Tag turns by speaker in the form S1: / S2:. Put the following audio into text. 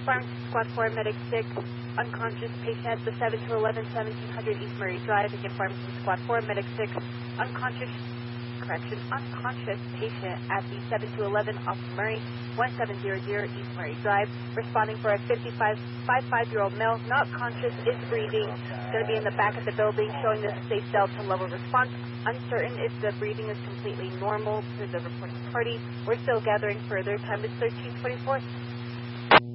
S1: Pharmacy Squad 4, Medic 6, unconscious patient at the 7 to 11, 1700 East Murray Drive. Again, Pharmacy Squad 4, Medic 6, unconscious patient at the 7 to 11 off Murray, 1700 East Murray Drive. Responding for a 55-year-old male, not conscious, is breathing. Going to be in the back of the building, showing the safe Delta level response. Uncertain if the breathing is completely normal to the reporting party. We're still gathering further. Time is 13:24.